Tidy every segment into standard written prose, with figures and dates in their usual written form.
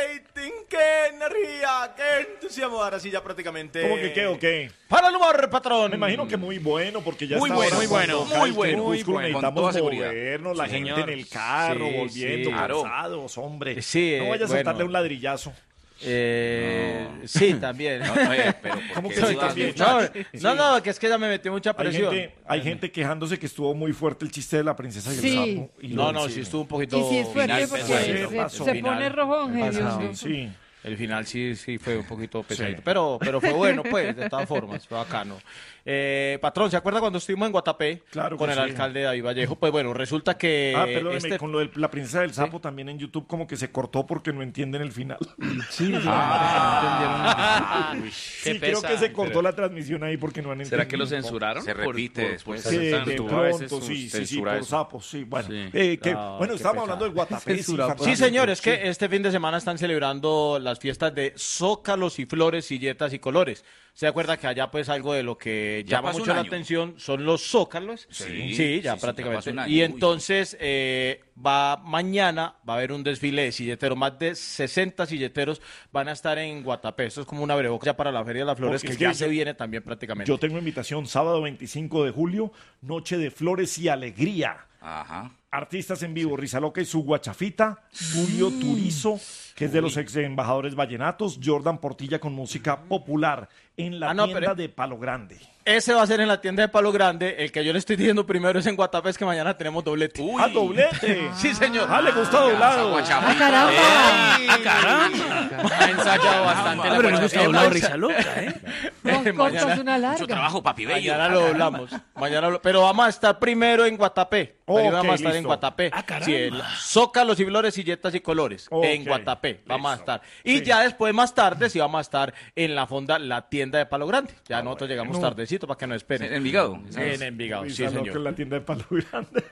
rating, qué energía, qué entusiasmo. Ahora sí, ya prácticamente. ¿Cómo que qué o qué? Para el humor, patrón. Me imagino que muy bueno, porque ya Muy está bueno, ahora muy bueno, cuando muy cae bueno, el crepúsculo, muy bueno, necesitamos con toda seguridad. movernos, la Sí, gente señor. en el carro, Sí, volviendo, sí. cansados, hombre. Sí, no vayas a bueno. soltarle un ladrillazo. Sí, también. Pero ¿Cómo que ¿por qué sí dudas también? mucho? No, que es que ya me metió mucha Hay presión. gente quejándose que estuvo muy fuerte el chiste de la princesa y el Sí. sapo. Y lo Sí del estuvo un poquito. Y sí es fuerte Final porque pesadito, pasó. se pone rojón, Dios mío. Sí. El final sí fue un poquito pesadito, Sí. pero fue bueno, pues, de todas formas, fue bacano. Patrón, ¿se acuerda cuando estuvimos en Guatapé Claro con que el sí. alcalde David Vallejo? Pues bueno, resulta que Perdóneme, con lo de la princesa del sapo también en YouTube como que se cortó porque no entienden el final. Sí, Sí, creo que se cortó la transmisión ahí porque no han entendido. ¿Será que lo censuraron? Se repite después. Sí, de YouTube a veces pronto, sí, censura por eso. sapos, sí, bueno. Sí. Bueno, estábamos hablando de Guatapé. Sí, señor, es que este fin de semana están celebrando las fiestas de zócalos y flores, silletas y colores. ¿Se acuerda que allá pues algo de lo que Ya llama pasó mucho un la año. atención son los zócalos? Sí, ya sí, prácticamente. pasó un año. Y Uy. entonces mañana va a haber un desfile de silleteros, más de 60 silleteros van a estar en Guatapé. Esto es como una abrebocas para la Feria de las Flores Porque que es que ya yo- se viene también prácticamente. Yo tengo invitación sábado 25 de julio, Noche de Flores y Alegría. Ajá. Artistas en vivo, Rizaloca y su guachafita, Julio Turizo, que es de los ex embajadores vallenatos, Jordan Portilla con música popular en la no, tienda pero- de Palo Grande. Ese va a ser en la tienda de Palo Grande. El que yo le estoy diciendo primero es en Guatapé, es que mañana tenemos doblete. ¡Ah, doblete! Sí, señor. ¡Ah, le gusta doblado! ¡Ah, caramba! ¡Caramba! Ha ensayado bastante la Pero le guachafita. gusta doblado risa loca, ¿eh? Dos cortas, una Mucho larga. trabajo, papi bello. Mañana lo doblamos. Pero vamos a estar primero en Guatapé. Primero Ok, vamos a estar en listo. Guatapé. Ah, caramba. Sí, zócalos y flores, silletas y colores. Ok, En Guatapé vamos a listo. estar. Y Sí. ya después, más tarde, sí vamos a estar en la fonda, la tienda de Palo Grande. Ya nosotros llegamos bueno. tardecito para que nos esperen. En Envigado. En Envigado, sí, Rizaloca señor. en la tienda de Palo Grande.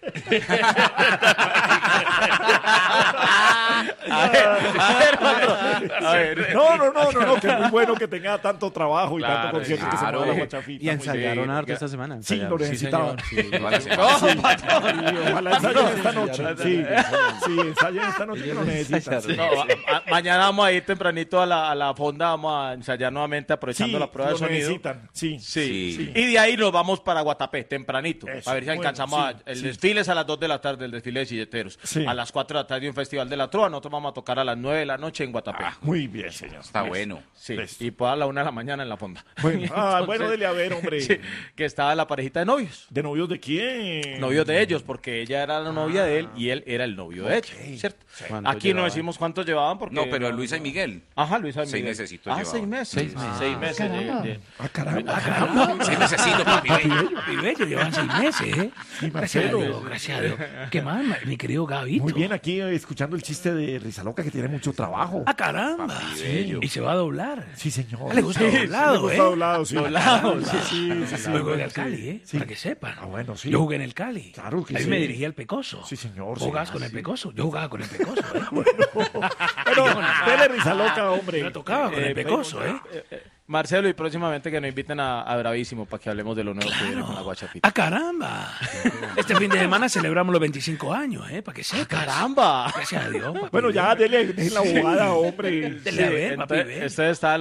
A ver. No, que es muy bueno que tenga tanto trabajo y tanto concierto que se claro. mueva la guachafita. Y muy ensayaron bien. harto esta semana. Sí, lo ensayaron. necesitaban. Igual así. Sí, ojalá ensayen esta noche. Sí, ensayen esta noche que lo necesitan. Sí. No, mañana vamos a ir tempranito a la fonda, vamos a ensayar nuevamente aprovechando Sí, la prueba de lo sonido. necesitan. Sí. Sí. Sí. Y de ahí nos vamos para Guatapé, tempranito. Eso, A ver si bueno, alcanzamos. sí, El sí. desfile es a las 2 de la tarde, el desfile de silleteros. Sí. A las 4 de la tarde un festival de la trova. Nosotros vamos a tocar a las 9 de la noche en Guatapé. Muy bien, señor. Está bueno. Sí, listo. y pues a la 1 de la mañana en la fonda. Bueno, Entonces, bueno, dele a ver, hombre. sí, que estaba la parejita de novios. ¿De novios de quién? Novios de ellos, porque ella era la novia de él y él era el novio de ella, ¿cierto? ¿Cuánto Aquí no llevaban? decimos cuántos llevaban porque... No, pero Luisa y Miguel. Ajá, Luisa y 6 Miguel. mesecitos llevaban. 6 meses. 6 meses. Caramba. Ah, caramba. Sí necesito, papi bello. Papi bello, llevan 6 meses, ¿eh? Sí, Gracias a Marcelo. Dios, gracias a Dios. ¿Qué más, mi querido Gabito? Muy bien, aquí escuchando el chiste de Rizaloca que tiene mucho trabajo. ¡Ah, caramba! Y se va a doblar. Sí, señor. Le gusta Sí, doblado, le gusta ¿eh? doblado, sí. Doblado, sí, Sí. Yo jugué en el Cali, ¿eh? Sí. Para que sepan. Ah, bueno, sí. Yo jugué en el Cali. Claro que Ahí sí. me dirigía el Pecoso. Sí, señor, sí. ¿Jugabas con el Pecoso? Yo jugaba con el Pecoso, ¿eh? Pero, dele Rizaloca, hombre. Yo tocaba con el Pecoso, ¿eh? Marcelo, y próximamente que nos inviten a Bravísimo para que hablemos de lo nuevo que viene con la guachafita. ¡Ah, caramba! Este fin de semana celebramos los 25 años, ¿eh? Para que sepas. ¡Caramba! Gracias a Dios. papi Bueno, ya, bello. dele la abogada, hombre. Dele a ver, papi Entonces, bello. usted está